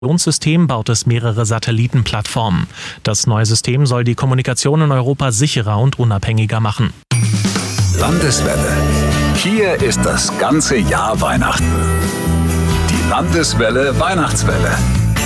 Navigationssystem baut es mehrere Satellitenplattformen. Das neue System soll die Kommunikation in Europa sicherer und unabhängiger machen. Landeswelle. Hier ist das ganze Jahr Weihnachten. Die Landeswelle Weihnachtswelle.